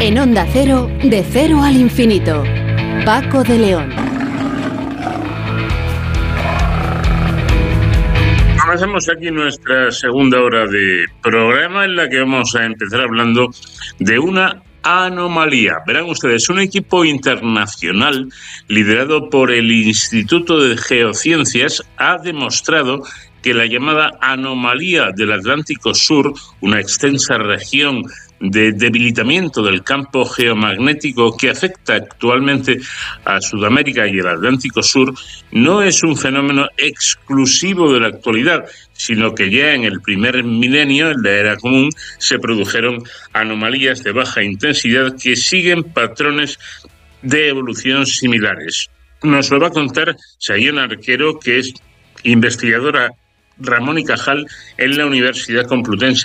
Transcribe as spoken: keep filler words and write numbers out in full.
En Onda Cero, de cero al infinito. Paco de León. Comenzamos aquí nuestra segunda hora de programa, en la que vamos a empezar hablando de una anomalía. Verán ustedes, un equipo internacional liderado por el Instituto de Geociencias ha demostrado que la llamada anomalía del Atlántico Sur, una extensa región de debilitamiento del campo geomagnético que afecta actualmente a Sudamérica y el Atlántico Sur, no es un fenómeno exclusivo de la actualidad, sino que ya en el primer milenio, en la era común, se produjeron anomalías de baja intensidad que siguen patrones de evolución similares. Nos lo va a contar Sayona Arquero, que es investigadora Ramón y Cajal en la Universidad Complutense